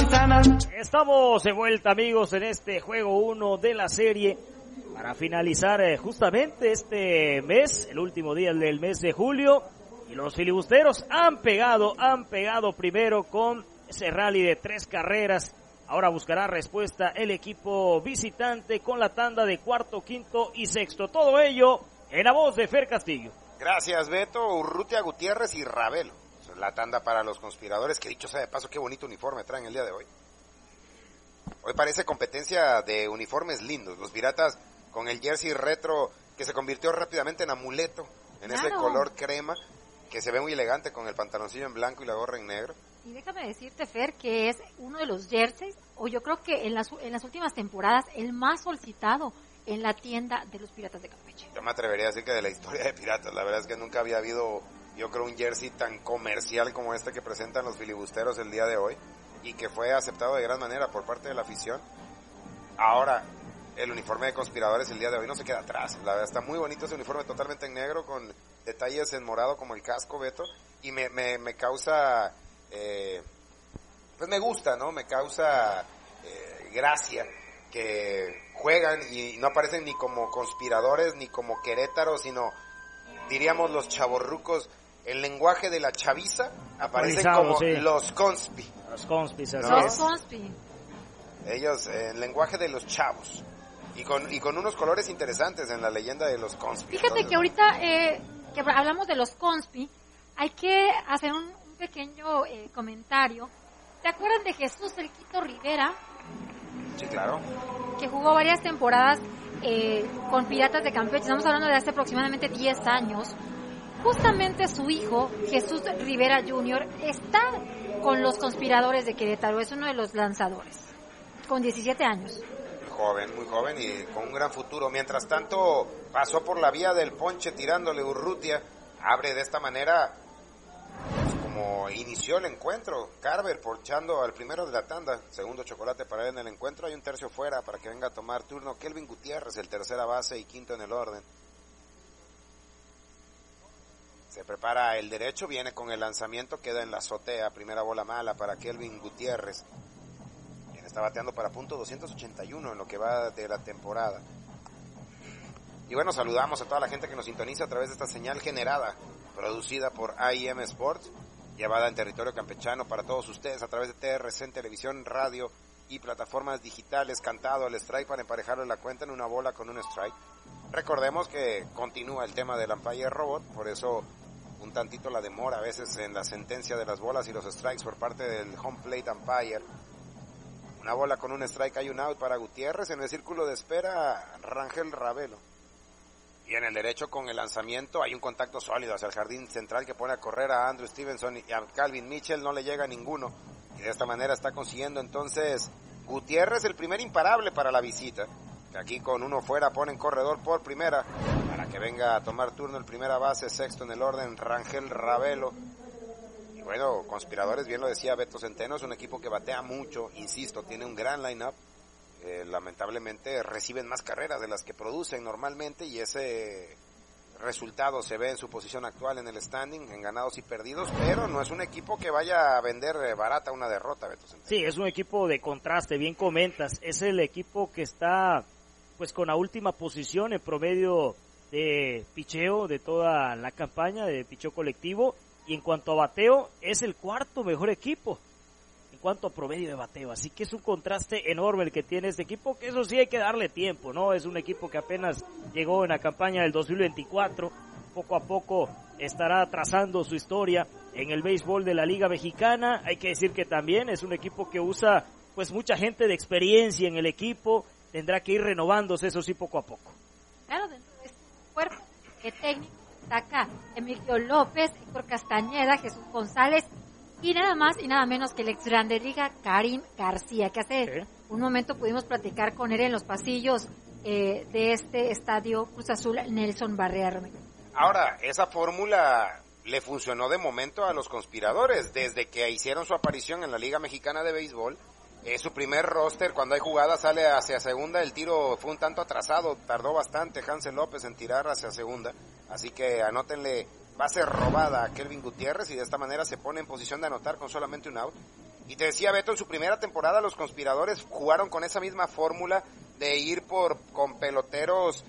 manzana. Estamos de vuelta, amigos, en este juego 1 de la serie para finalizar justamente este mes, el último día del mes de julio, y los filibusteros han pegado primero con ese rally de 3 carreras. Ahora buscará respuesta el equipo visitante con la tanda de cuarto, quinto y sexto. Todo ello en la voz de Fer Castillo. Gracias, Beto, Urrutia, Gutiérrez y Ravelo. La tanda para los conspiradores, que dicho sea de paso, qué bonito uniforme traen el día de hoy. Hoy parece competencia de uniformes lindos. Los Piratas con el jersey retro que se convirtió rápidamente en amuleto, en ese color crema, que se ve muy elegante con el pantaloncillo en blanco y la gorra en negro. Y déjame decirte, Fer, que es uno de los jerseys, o yo creo que en las últimas temporadas, el más solicitado en la tienda de los Piratas de Campeche. Yo me atrevería a decir que de la historia de Piratas, la verdad es que nunca había habido, yo creo, un jersey tan comercial como este que presentan los filibusteros el día de hoy, y que fue aceptado de gran manera por parte de la afición. Ahora, el uniforme de conspiradores el día de hoy no se queda atrás, la verdad está muy bonito ese uniforme totalmente en negro, con detalles en morado como el casco, Beto, y me causa, pues me gusta, ¿no? Me causa gracia que juegan y no aparecen ni como conspiradores ni como Querétaro, sino diríamos los chavorrucos, el lenguaje de la chaviza, aparecen como los conspi. Los conspi, ¿no? Los conspi. Ellos, el lenguaje de los chavos. Y con unos colores interesantes en la leyenda de los conspi. Fíjate que ahorita que hablamos de los conspi, hay que hacer un pequeño comentario. ¿Se acuerdan de Jesús El Quito Rivera? Sí, claro. Que jugó varias temporadas con Piratas de Campeche. Estamos hablando de hace aproximadamente 10 años. Justamente su hijo, Jesús Rivera Jr., está con los conspiradores de Querétaro. Es uno de los lanzadores, con 17 años. Muy joven y con un gran futuro. Mientras tanto, pasó por la vía del ponche tirándole Urrutia. Abre de esta manera, pues, como inició el encuentro. Carver ponchando al primero de la tanda. Segundo chocolate para él en el encuentro. Hay un tercio fuera para que venga a tomar turno Kelvin Gutiérrez, el tercera base y quinto en el orden. Se prepara el derecho, viene con el lanzamiento, queda en la azotea. Primera bola mala para Kelvin Gutiérrez. Está bateando para punto 281 en lo que va de la temporada. Y bueno, saludamos a toda la gente que nos sintoniza a través de esta señal generada, producida por AIM Sports, llevada en territorio campechano para todos ustedes a través de TRC en televisión, radio y plataformas digitales, cantado al strike para emparejarle la cuenta en una bola con un strike. Recordemos que continúa el tema del umpire robot, por eso un tantito la demora a veces en la sentencia de las bolas y los strikes por parte del home plate umpire. Una bola con un strike, hay un out para Gutiérrez. En el círculo de espera, Rangel Ravelo. Y en el derecho con el lanzamiento hay un contacto sólido hacia el jardín central que pone a correr a Andrew Stevenson y a Calvin Mitchell. No le llega ninguno. Y de esta manera está consiguiendo entonces Gutiérrez el primer imparable para la visita. Que aquí con uno fuera ponen corredor por primera para que venga a tomar turno el primera base, sexto en el orden, Rangel Ravelo. Bueno, conspiradores, bien lo decía Beto Centeno, es un equipo que batea mucho, insisto, tiene un gran line-up, lamentablemente reciben más carreras de las que producen normalmente y ese resultado se ve en su posición actual en el standing, en ganados y perdidos, pero no es un equipo que vaya a vender barata una derrota, Beto Centeno. Sí, es un equipo de contraste, bien comentas, es el equipo que está pues con la última posición en promedio de picheo de toda la campaña, de picheo colectivo. Y en cuanto a bateo, es el cuarto mejor equipo en cuanto a promedio de bateo. Así que es un contraste enorme el que tiene este equipo, que eso sí hay que darle tiempo, ¿no? Es un equipo que apenas llegó en la campaña del 2024. Poco a poco estará trazando su historia en el béisbol de la Liga Mexicana. Hay que decir que también es un equipo que usa pues mucha gente de experiencia en el equipo. Tendrá que ir renovándose, eso sí, poco a poco. Claro, dentro de este cuerpo técnico acá Emilio López, Héctor Castañeda, Jesús González y nada más y nada menos que el ex Grande Liga Karim García, que hace un momento pudimos platicar con él en los pasillos de este estadio Cruz Azul Nelson Barrera Romero. Ahora, esa fórmula le funcionó de momento a los conspiradores desde que hicieron su aparición en la Liga Mexicana de Béisbol. Su primer roster, cuando hay jugada, sale hacia segunda. El tiro fue un tanto atrasado, tardó bastante Hansel López en tirar hacia segunda. Así que anótenle base robada a Kelvin Gutiérrez y de esta manera se pone en posición de anotar con solamente un out. Y te decía Beto, en su primera temporada los conspiradores jugaron con esa misma fórmula de ir con peloteros,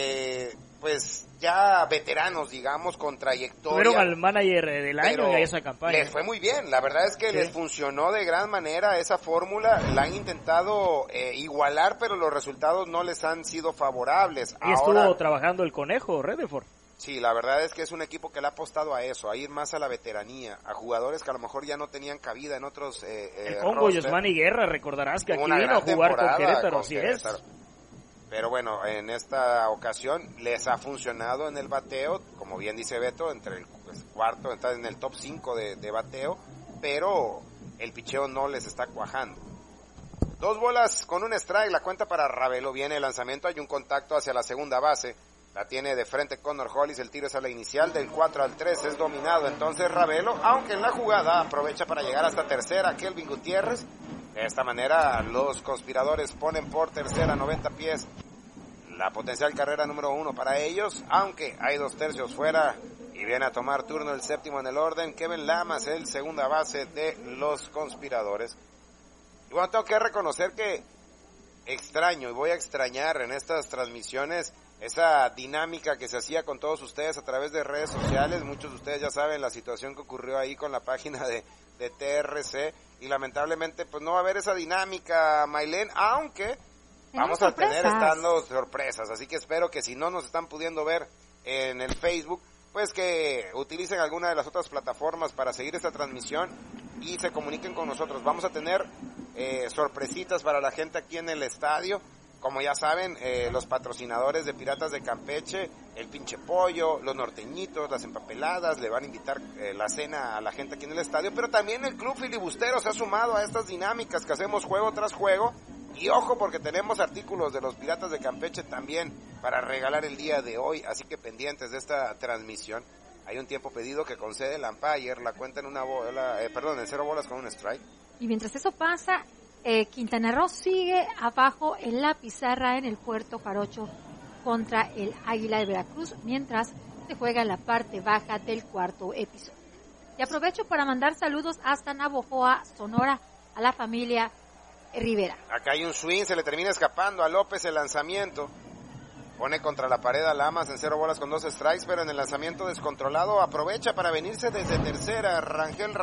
pues ya veteranos, digamos, con trayectoria. Tuvieron al manager del año en esa campaña. Les fue muy bien, la verdad es que les funcionó de gran manera esa fórmula, la han intentado igualar, pero los resultados no les han sido favorables. Y estuvo trabajando el Conejo Rutherford. Sí, la verdad es que es un equipo que le ha apostado a eso, a ir más a la veteranía, a jugadores que a lo mejor ya no tenían cabida en otros el Congo Yosmani Guerra, recordarás que aquí vino a jugar con Querétaro, así es. Pero bueno, en esta ocasión les ha funcionado en el bateo, como bien dice Beto, entre el cuarto, está en el top 5 de bateo, pero el picheo no les está cuajando. 2 bolas con un strike, la cuenta para Ravelo, viene el lanzamiento, hay un contacto hacia la segunda base. La tiene de frente Connor Hollis, el tiro es a la inicial, del 4 al 3 es dominado entonces Ravelo, aunque en la jugada aprovecha para llegar hasta tercera Kelvin Gutiérrez. De esta manera los conspiradores ponen por tercera 90 pies la potencial carrera número 1 para ellos, aunque hay 2 tercios fuera y viene a tomar turno el séptimo en el orden, Kevin Lamas, el segunda base de los conspiradores. Y bueno, tengo que reconocer que extraño y voy a extrañar en estas transmisiones esa dinámica que se hacía con todos ustedes a través de redes sociales. Muchos de ustedes ya saben la situación que ocurrió ahí con la página de TRC y lamentablemente pues no va a haber esa dinámica, Maylén, aunque vamos a tener estando sorpresas, así que espero que si no nos están pudiendo ver en el Facebook, pues que utilicen alguna de las otras plataformas para seguir esta transmisión y se comuniquen con nosotros. Vamos a tener sorpresitas para la gente aquí en el estadio. Como ya saben, los patrocinadores de Piratas de Campeche, el Pinche Pollo, los norteñitos, las empapeladas, le van a invitar la cena a la gente aquí en el estadio, pero también el Club Filibustero se ha sumado a estas dinámicas que hacemos juego tras juego, y ojo porque tenemos artículos de los Piratas de Campeche también para regalar el día de hoy, así que pendientes de esta transmisión. Hay un tiempo pedido que concede el umpire, la cuenta en una bola, en 0 bolas con un strike. Y mientras eso pasa, Quintana Roo sigue abajo en la pizarra en el Puerto Jarocho contra el Águila de Veracruz, mientras se juega en la parte baja del cuarto episodio. Y aprovecho para mandar saludos hasta Navojoa, Sonora, a la familia Rivera. Acá hay un swing, se le termina escapando a López el lanzamiento. Pone contra la pared a Lamas en 0 bolas con 2 strikes, pero en el lanzamiento descontrolado aprovecha para venirse desde tercera. Rangel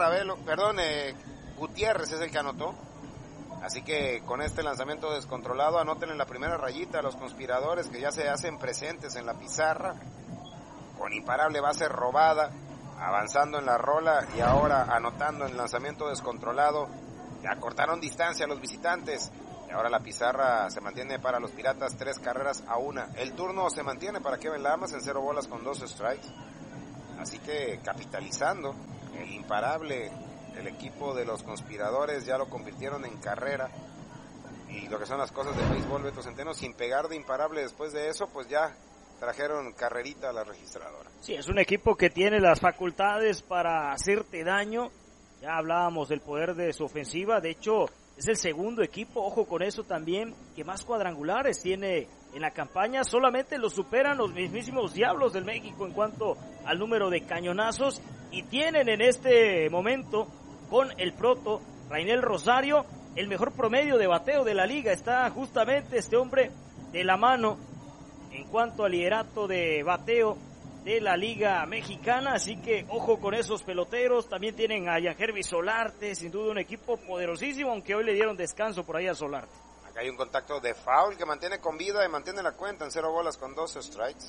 Gutiérrez es el que anotó. Así que con este lanzamiento descontrolado anoten en la primera rayita a los conspiradores que ya se hacen presentes en la pizarra. Con imparable base robada, avanzando en la rola y ahora anotando en el lanzamiento descontrolado. Ya cortaron distancia a los visitantes y ahora la pizarra se mantiene para los Piratas 3 carreras a 1. El turno se mantiene para Kevin Lamas en 0 bolas con 2 strikes. Así que capitalizando el imparable, el equipo de los conspiradores ya lo convirtieron en carrera. Y lo que son las cosas del béisbol, Beto Centeno, sin pegar de imparable después de eso, pues ya trajeron carrerita a la registradora. Sí, es un equipo que tiene las facultades para hacerte daño. Ya hablábamos del poder de su ofensiva. De hecho, es el segundo equipo, ojo con eso también, que más cuadrangulares tiene en la campaña. Solamente lo superan los mismísimos Diablos del México en cuanto al número de cañonazos. Y tienen en este momento, con el proto Rainel Rosario, el mejor promedio de bateo de la liga. Está justamente este hombre de la mano en cuanto al liderato de bateo de la Liga Mexicana, así que ojo con esos peloteros. También tienen a Yangervis Solarte, sin duda un equipo poderosísimo, aunque hoy le dieron descanso por ahí a Solarte. Acá hay un contacto de foul que mantiene con vida y mantiene la cuenta en 0 bolas con 2 strikes.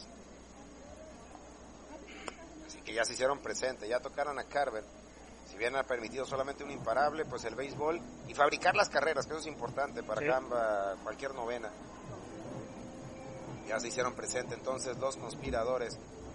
Así que ya se hicieron presentes, ya tocaron a Carver. Si bien ha permitido solamente un imparable, pues el béisbol y fabricar las carreras, que eso es importante para cualquier novena. Ya se hicieron presentes entonces los conspiradores.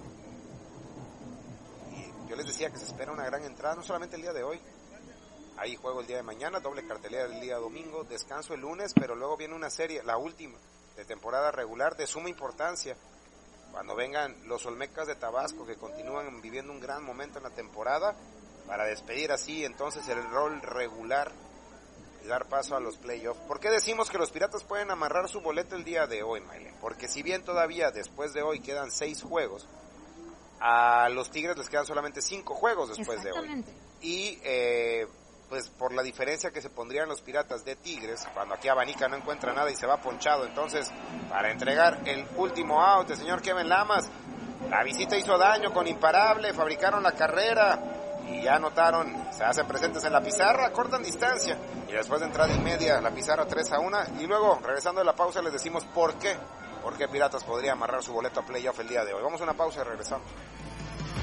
Yo les decía que se espera una gran entrada, no solamente el día de hoy. Hay juego el día de mañana, doble cartelera el día domingo, descanso el lunes, pero luego viene una serie, la última, de temporada regular, de suma importancia. Cuando vengan los Olmecas de Tabasco, que continúan viviendo un gran momento en la temporada, para despedir así entonces el rol regular y dar paso a los playoffs. ¿Por qué decimos que los Piratas pueden amarrar su boleto el día de hoy, Maylene? Porque si bien todavía después de hoy quedan 6 juegos, a los Tigres les quedan solamente 5 juegos después de hoy. Y pues por la diferencia que se pondrían los Piratas de Tigres, cuando aquí Abanica no encuentra nada y se va ponchado. Entonces, para entregar el último out, el señor Kevin Lamas, la visita hizo daño con imparable, fabricaron la carrera y ya anotaron, se hacen presentes en la pizarra, cortan distancia y después de entrada y media la pizarra 3-1 y luego regresando de la pausa les decimos por qué Piratas podría amarrar su boleto a playoff el día de hoy. Vamos a una pausa y regresamos.